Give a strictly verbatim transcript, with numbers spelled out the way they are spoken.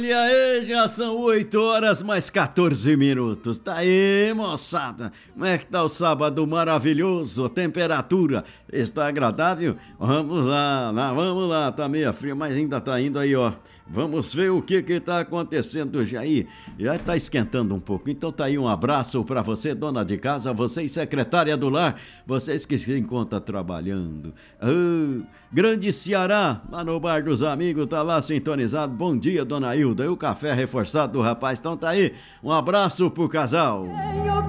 E aí, já são oito horas mais quatorze minutos. Tá aí, moçada. Como é que tá o sábado maravilhoso? A temperatura está agradável? Vamos lá, lá, vamos lá. Tá meio frio, mas ainda tá indo aí, ó. Vamos ver o que que tá acontecendo hoje aí. Já tá esquentando um pouco. Então tá aí um abraço pra você, dona de casa, você e secretária do lar, vocês que se encontram trabalhando. Oh, Grande Ceará, lá no bar dos amigos, tá lá sintonizado. Bom dia, dona Hilda. E o café reforçado do rapaz. Então tá aí, um abraço pro casal.